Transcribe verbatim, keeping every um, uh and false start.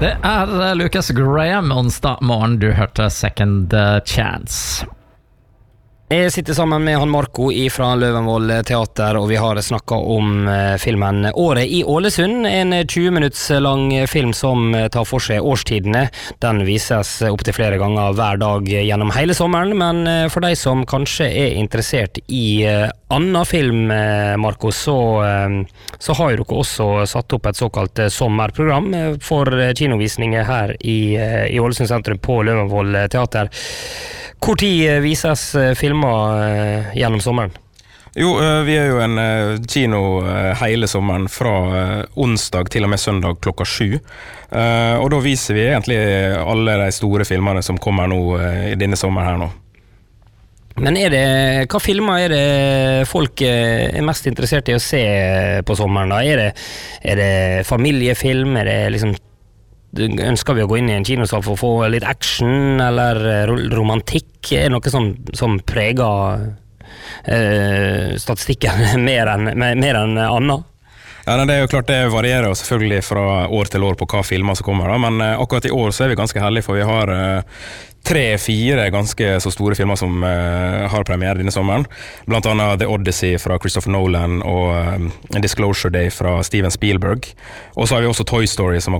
Det er Lucas Graham onsdag morgen. Du hørte Second Chance. Jeg sitter sammen med han Marco fra Løvenvoll Teater, og vi har snakket om eh, filmen Året i Ålesund, en tjue minutts lang film som tar for seg årstidene. Den vises opp til flere ganger hver dag gjennom hele sommeren, men eh, for de som kanskje er interessert i eh, annen film, eh, Marco, så, eh, så har jo dere også satt opp et såkalt eh, sommerprogram for eh, kinovisninger her i, eh, i Ålesund sentrum på Løvenvoll Teater. Hvor tid vises filmer gjennom sommeren? Jo, vi er jo en kino hele sommeren fra onsdag til og med søndag klokka sju. Og da viser vi egentlig alle de store filmene som kommer nå i denne sommeren her nå. Men er det, hva filmer er det folk er mest interessert i å se på sommeren da? Er det, er det familiefilm? Er det liksom ønsker vi å gå inn i en kinosal for å få litt action eller romantikk? Er det noe som, som preger eh, statistikken mer enn, mer enn annet? Ja, det er jo klart det varierer jo selvfølgelig fra år til år på hva filmer som kommer da, men akkurat i år så er vi ganske heldige, for vi har uh, tre-fire ganske så store filmer som uh, har premiere denne sommeren, blant annet The Odyssey fra Christopher Nolan og uh, Disclosure Day fra Steven Spielberg, og så har vi også Toy Story som har